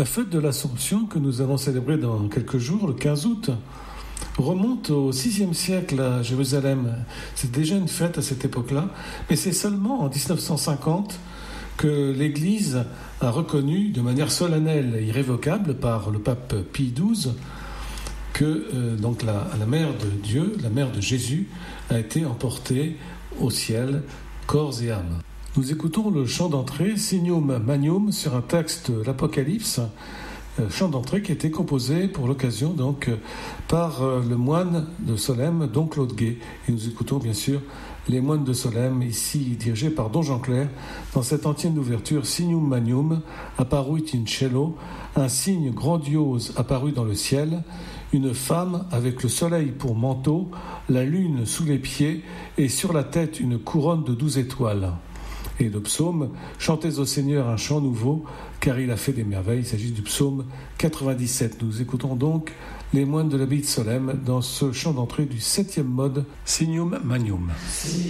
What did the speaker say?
La fête de l'Assomption que nous allons célébrer dans quelques jours, le 15 août, remonte au VIe siècle à Jérusalem. C'est déjà une fête à cette époque-là, mais c'est seulement en 1950 que l'Église a reconnu de manière solennelle et irrévocable par le pape Pie XII que donc la mère de Dieu, la mère de Jésus, a été emportée au ciel, corps et âme. Nous écoutons le chant d'entrée Signum Magnum sur un texte de l'Apocalypse, chant d'entrée qui a été composé pour l'occasion donc par le moine de Solesmes, Don Claude Guet. Et nous écoutons bien sûr les moines de Solesmes, ici dirigés par Don Jean Clair, dans cette entière ouverture Signum Magnum, apparuit in cielo, un signe grandiose apparu dans le ciel, une femme avec le soleil pour manteau, la lune sous les pieds et sur la tête une couronne de 12 étoiles. Et le psaume « Chantez au Seigneur un chant nouveau, car il a fait des merveilles ». Il s'agit du psaume 97. Nous écoutons donc les moines de l'abbaye de Solesmes dans ce chant d'entrée du 7e mode Signum Magnum.